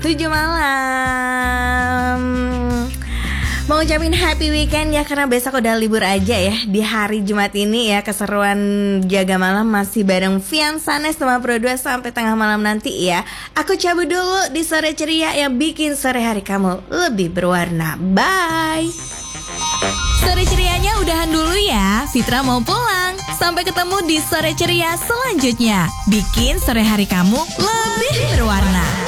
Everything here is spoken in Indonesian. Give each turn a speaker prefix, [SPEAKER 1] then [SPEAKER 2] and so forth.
[SPEAKER 1] 7 malam. Mau ucapin happy weekend ya, karena besok udah libur aja ya. Di hari Jumat ini ya, keseruan jaga malam masih bareng Vian Sanes sama Pro 2 sampai tengah malam nanti ya. Aku cabut dulu di Sore Ceria yang bikin sore hari kamu lebih berwarna. Bye.
[SPEAKER 2] Sore Cerianya udahan dulu ya, Fitra mau pulang. Sampai ketemu di Sore Ceria selanjutnya. Bikin sore hari kamu lebih berwarna.